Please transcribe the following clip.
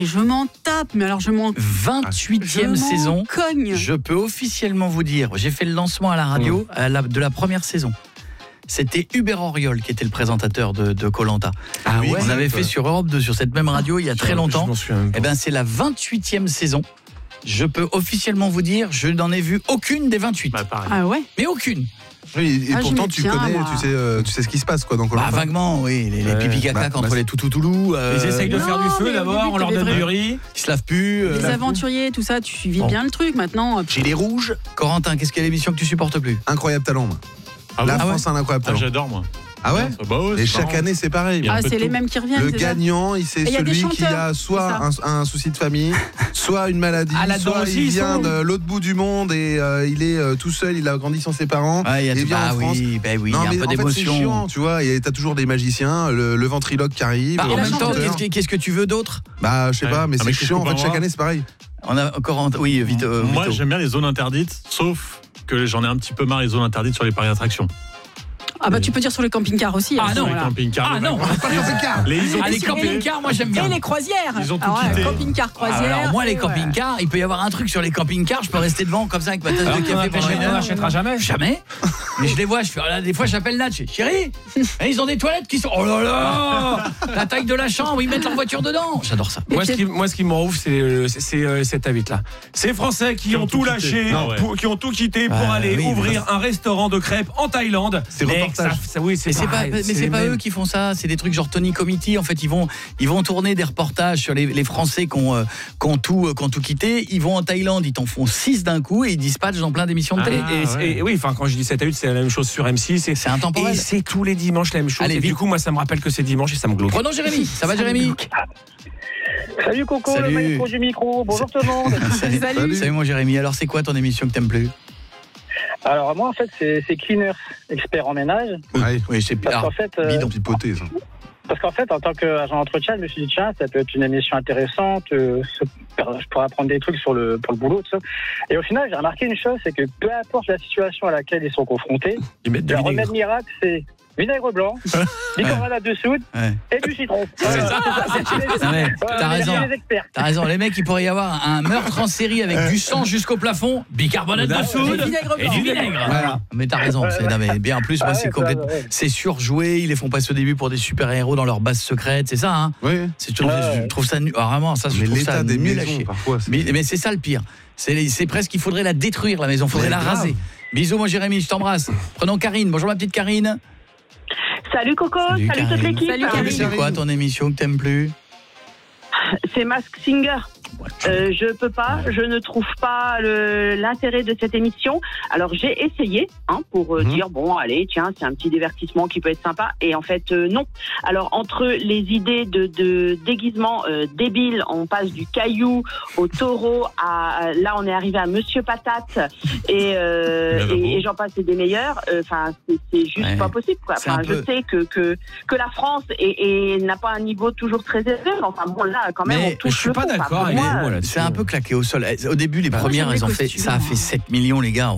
Je m'en tape, mais alors je m'en 28e saison. Cogne. Je peux officiellement vous dire, j'ai fait le lancement à la radio de la première saison. C'était Hubert Auriol qui était le présentateur de Koh-Lanta. On avait fait sur Europe 2, sur cette même radio, il y a très longtemps. C'est la 28e saison. Je peux officiellement vous dire, je n'en ai vu aucune des 28. Ah ouais ? Mais aucune. Oui, et pourtant tu connais, tu sais ce qui se passe quoi dans Koh-Lanta. Vaguement, oui, les pipi caca contre les toutous. Ils essayent de faire du feu d'abord, on leur donne du riz. Ils se lavent plus. Les aventuriers, tout ça, tu suivis bien le truc maintenant. Gilets rouges. Corentin, qu'est-ce qu'il y a l'émission que tu supportes plus ? Incroyable talent, moi. La France a un incroyable talent. J'adore, moi. Ah ouais ? Et chaque année c'est pareil. C'est les mêmes qui reviennent. Le gagnant, c'est celui qui a soit un souci de famille, soit une maladie, soit il vient de l'autre bout du monde et il est tout seul, il a grandi sans ses parents. Il vient en France. Oui, il y a un peu d'émotion. C'est chiant, tu vois, et t'as toujours des magiciens, le ventriloque qui arrive. En même temps, qu'est-ce que tu veux d'autre ? Je sais pas, mais c'est chiant. En fait, chaque année c'est pareil. On a encore vite. Moi, j'aime bien les zones interdites, sauf que j'en ai un petit peu marre les zones interdites sur les parcs d'attractions. Tu peux dire sur les camping-cars aussi. Non, les camping-cars. Non, pas les camping-cars. Les camping-cars, moi j'aime bien. Et les croisières. Ils ont tout quitté. Camping-car, croisière. Alors moi, les camping-cars, il peut y avoir un truc sur les camping-cars, je peux rester devant comme ça avec ma tasse de café pendant une heure. On n'achètera jamais. Jamais. Mais je les vois, des fois j'appelle Nat, chérie, ils ont des toilettes qui sont, oh là là, la taille de la chambre, ils mettent leur voiture dedans. J'adore ça. Moi, ce qui m'enroufle, c'est cet habit-là. Ces Français qui ont tout lâché, qui ont tout quitté pour aller ouvrir un restaurant de crêpes en Thaïlande. C'est reportage. Mais c'est pas eux qui font ça, c'est des trucs genre Tony Committee. En fait, ils vont tourner des reportages sur les Français qui ont tout quitté. Ils vont en Thaïlande, ils t'en font 6 d'un coup et ils dispatchent dans plein d'émissions de télé. Et oui, quand je dis 7 à 8, c'est la même chose sur M6. C'est intemporel. Et c'est tous les dimanches la même chose. Allez, du coup, moi, ça me rappelle que c'est dimanche et ça me glauque. Prenons Jérémy. Ça va, Jérémy ? Salut Coco, le maître du micro. Bonjour tout le monde. Salut mon Jérémy. Alors, c'est quoi ton émission que t'aimes plus ? Alors moi en fait c'est Cleaner, expert en ménage. Oui, c'est parce qu'en fait, bidon pipoté ça. Parce qu'en fait en tant qu'agent d'entretien, je me suis dit tiens, ça peut être une émission intéressante, je pourrais apprendre des trucs pour le boulot, tout ça. Et au final, j'ai remarqué une chose, c'est que peu importe la situation à laquelle ils sont confrontés, le remède miracle c'est vinaigre blanc, bicarbonate de soude et du citron. T'as raison. Les mecs, il pourrait y avoir un meurtre en série avec du sang jusqu'au plafond, bicarbonate de soude et du vinaigre. Voilà. Mais t'as raison. Bien en plus, moi, c'est surjoué. Ils les font passer au début pour des super-héros dans leur base secrète. C'est ça, hein ? Oui. Je trouve ça nul. Vraiment, ça, je trouve ça nul à chier. Mais c'est ça le pire. C'est presque, il faudrait la détruire, la maison. Il faudrait la raser. Bisous, moi, Jérémy, je t'embrasse. Prenons Karine. Bonjour, ma petite Karine. Salut Coco, salut toute l'équipe. Salut Karine. C'est quoi ton émission que t'aimes plus ? C'est Mask Singer. Je peux pas, je ne trouve pas l'intérêt de cette émission. Alors j'ai essayé pour dire bon allez tiens c'est un petit divertissement qui peut être sympa et en fait non. Alors entre les idées de déguisement débiles, on passe du caillou au taureau à là on est arrivé à Monsieur Patate et j'en passe des meilleurs. Enfin c'est juste pas possible quoi. Enfin je sais que la France n'a pas un niveau toujours très élevé. Enfin bon là quand même on touche. Je suis pas d'accord. C'est un peu claqué au sol. Au début, les premières, ça a fait 7 millions, les gars.